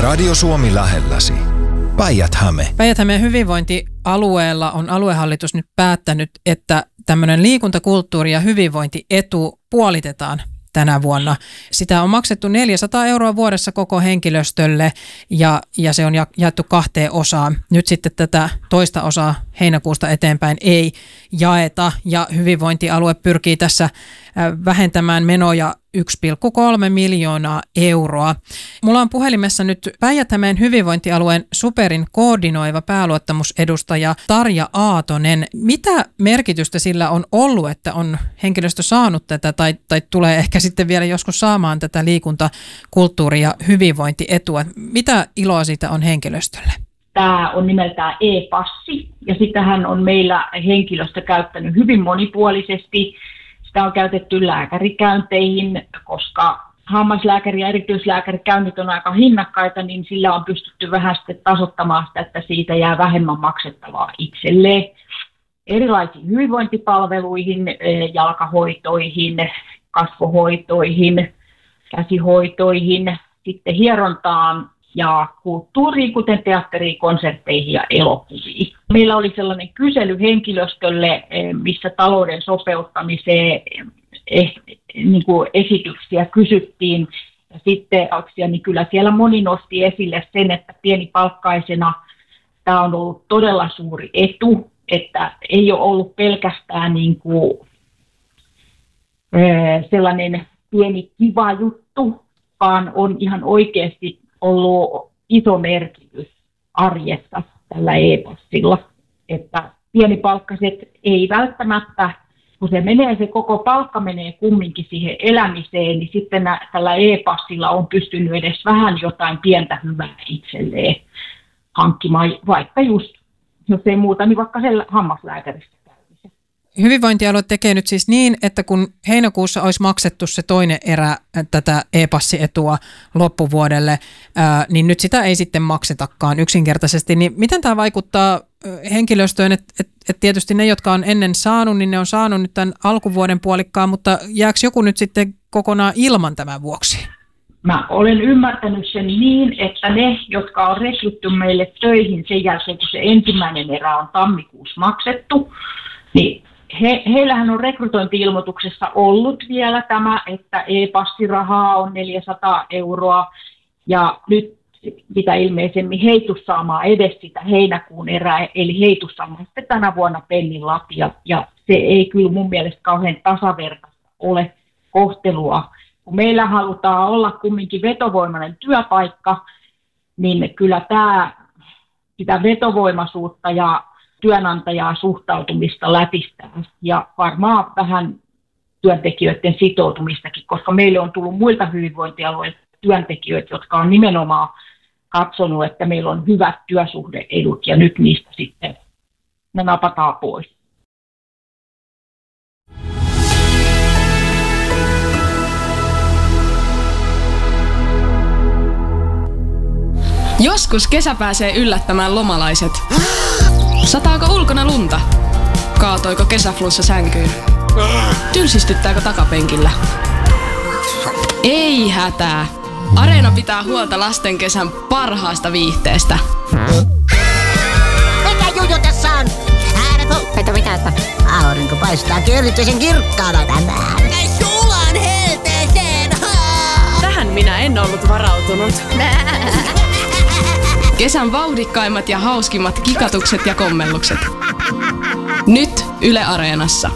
Radio Suomi lähelläsi. Päijät-Häme. Päijät-Hämeen hyvinvointialueella on aluehallitus nyt päättänyt, että tämmöinen liikuntakulttuuri- ja hyvinvointietu puolitetaan tänä vuonna. Sitä on maksettu 400 € vuodessa koko henkilöstölle ja se on jaettu 2 osaan. Nyt sitten tätä toista osaa heinäkuusta eteenpäin ei jaeta ja hyvinvointialue pyrkii tässä vähentämään menoja 1,3 miljoonaa euroa. Mulla on puhelimessa nyt Päijät-Hämeen hyvinvointialueen Superin koordinoiva pääluottamusedustaja Tarja Aatonen. Mitä merkitystä sillä on ollut, että on henkilöstö saanut tätä tai tulee ehkä sitten vielä joskus saamaan tätä liikuntakulttuuri- ja hyvinvointietua? Mitä iloa siitä on henkilöstölle? Tämä on nimeltään e-passi ja sitähän on meillä henkilöstö käyttänyt hyvin monipuolisesti. Sitä on käytetty lääkärikäynteihin, koska hammaslääkäri- ja erityislääkärikäynnit on aika hinnakkaita, niin sillä on pystytty vähän sitten tasoittamaan sitä, että siitä jää vähemmän maksettavaa itselleen. Erilaisiin hyvinvointipalveluihin, jalkahoitoihin, kasvohoitoihin, käsihoitoihin, sitten hierontaan ja kulttuuriin, kuten teatteriin, konsertteihin ja elokuviin. Meillä oli sellainen kysely henkilöstölle, missä talouden sopeuttamiseen esityksiä kysyttiin. Ja sitten niin kyllä siellä moni nosti esille sen, että pienipalkkaisena tämä on ollut todella suuri etu, että ei ole ollut pelkästään sellainen pieni kiva juttu, vaan on ihan oikeasti ollut iso merkitys arjessa tällä e-passilla, että pienipalkkaiset ei välttämättä, kun se koko palkka menee kumminkin siihen elämiseen, niin sitten tällä e-passilla on pystynyt edes vähän jotain pientä hyvää itselleen hankkimaan, vaikka just, jos ei muuta, niin vaikka siellä hammaslääkäristä käymisen. Hyvinvointialue tekee nyt siis niin, että kun heinäkuussa olisi maksettu se toinen erä tätä e-passietua loppuvuodelle, niin nyt sitä ei sitten maksetakaan yksinkertaisesti. Niin miten tämä vaikuttaa henkilöstöön, että tietysti ne, jotka on ennen saanut, niin ne on saanut nyt tämän alkuvuoden puolikkaan, mutta jääkö joku nyt sitten kokonaan ilman tämän vuoksi? Mä olen ymmärtänyt sen niin, että ne, jotka on rekrytty meille töihin sen jälkeen, kun se ensimmäinen erä on tammikuussa maksettu, niin heillähän on rekrytointi-ilmoituksessa ollut vielä tämä, että e-passirahaa on 400 € ja nyt mitä ilmeisemmin heitus saamaan edes sitä heinäkuun erää, eli heitus saamaan sitten tänä vuonna pennin latia ja se ei kyllä mun mielestä kauhean tasavertaista ole kohtelua. Kun meillä halutaan olla kumminkin vetovoimainen työpaikka, niin kyllä sitä vetovoimaisuutta ja työnantajaa suhtautumista lätistää ja varmaan vähän työntekijöiden sitoutumistakin, koska meille on tullut muilta hyvinvointialueilta työntekijöitä, jotka on nimenomaan katsonut, että meillä on hyvät työsuhde-edut ja nyt niistä sitten ne napataan pois. Joskus kesä pääsee yllättämään lomalaiset. Sataako ulkona lunta? Kaatoiko kesäflussa sänkyyn? Tylsistyttääkö takapenkillä? Ei hätää. Areena pitää huolta lasten kesän parhaasta viihteestä. Mikä juju tässä on? Kato mitä, että aurinko paistaa erityisen kirkkaana tänään. Sulan helteeseen! Tähän minä en ollut varautunut. Kesän vauhdikkaimmat ja hauskimmat kikatukset ja kommellukset. Nyt Yle Areenassa.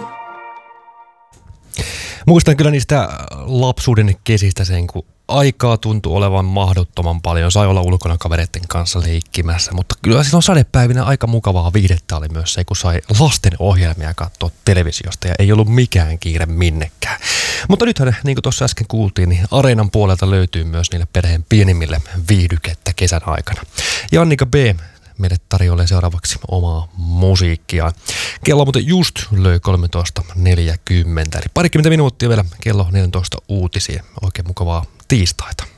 Muistan kyllä niistä lapsuuden kesistä sen, kun aikaa tuntui olevan mahdottoman paljon. Sai olla ulkona kavereiden kanssa leikkimässä, mutta kyllä silloin sadepäivinä aika mukavaa viihdettä oli myös se, kun sai lasten ohjelmia katsoa televisiosta ja ei ollut mikään kiire minnekään. Mutta nythän, niin kuin tuossa äsken kuultiin, niin Areenan puolelta löytyy myös niille perheen pienimmille viihdykettä kesän aikana. Ja Annika B. meille tarjoilee seuraavaksi omaa musiikkia. Kello muuten just löi 13.40, eli parikymmentä minuuttia vielä kello 14 uutisia. Oikein mukavaa tiistaita.